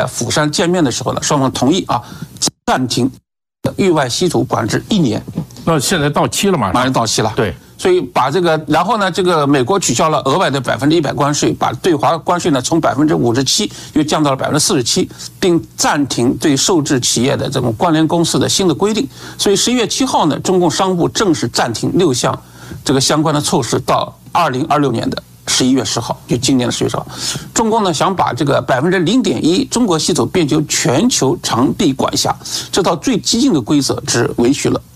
釜山见面的时候呢，双方同意暂停域外稀土管制1年。 那现在到期了嘛？ 马上到期了。 对。 所以把这个，然后呢，这个美国取消了额外的100%关税，把对华关税呢从57%又降到了47%，并暂停对受制企业的这种关联公司的新的规定。所以11月7号呢，中共商务部正式暂停6项这个相关的措施，到2026年的11月10号，就今年的11月10号。中共呢想把这个0.1%中国稀土变成全球长臂管辖，这套最激进的规则只维持了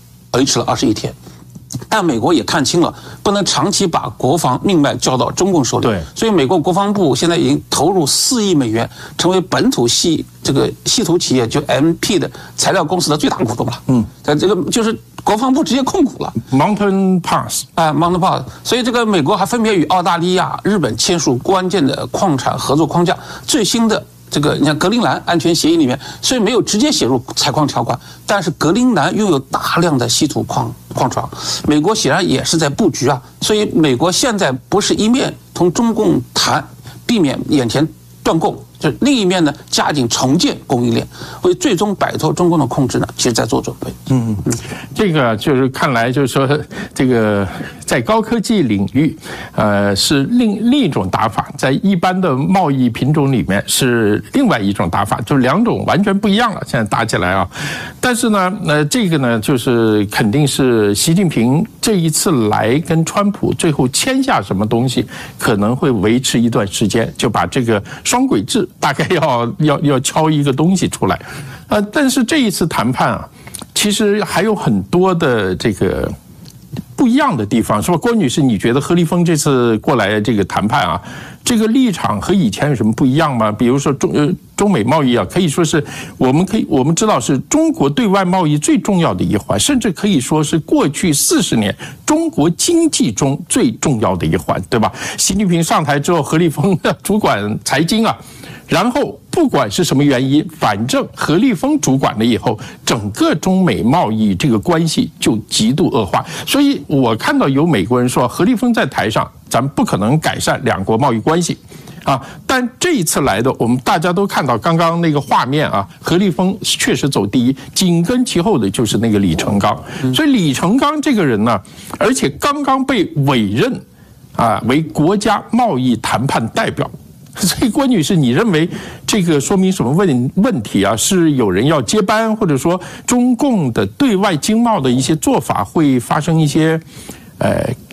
21天。但美国也看清了，不能长期把国防命脉交到中共手里。 对， 所以美国国防部现在已经投入4亿美元，成为本土稀土企业就 MP 的材料公司的最大股东了。这个就是国防部直接控股了。 Mountain Pass Mountain Pass。所以这个美国还分别与澳大利亚、日本签署关键的矿产合作框架。最新的这个你看格陵兰安全协议里面虽然没有直接写入采矿条款，但是格陵兰拥有大量的稀土矿床，美国显然也是在布局啊。所以美国现在不是一面同中共谈避免眼前断供，就另一面呢加紧重建供应链，为最终摆脱中共的控制呢，其实在做准备。 这个就是看来就是说，这个在高科技领域，是另一种打法，在一般的贸易品种里面是另外一种打法，就2种完全不一样了。现在打起来啊，但是呢，这个呢，就是肯定是习近平这一次来跟川普最后签下什么东西，可能会维持一段时间，就把这个双轨制大概要敲一个东西出来。但是这一次谈判啊，其实还有很多的这个不一样的地方，是吧？郭女士，你觉得何立峰这次过来这个谈判啊，这个立场和以前有什么不一样吗？比如说中美贸易啊，可以说是我们知道是中国对外贸易最重要的一环，甚至可以说是过去40年中国经济中最重要的一环，对吧？习近平上台之后，何立峰主管财经啊。然后不管是什么原因，反正何立峰主管了以后，整个中美贸易这个关系就极度恶化。所以我看到有美国人说，何立峰在台上，咱们不可能改善两国贸易关系。但这一次来的，我们大家都看到刚刚那个画面啊，何立峰确实走第一，紧跟其后的就是那个李成钢。所以李成钢这个人呢，而且刚刚被委任为国家贸易谈判代表。所以郭女士，你认为这个说明什么问题啊？是有人要接班，或者说中共的对外经贸的一些做法会发生一些